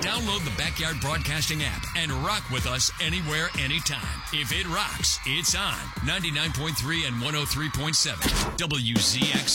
Download the Backyard Broadcasting app and rock with us anywhere, anytime. If it rocks, it's on 99.3 and 103.7 WZX.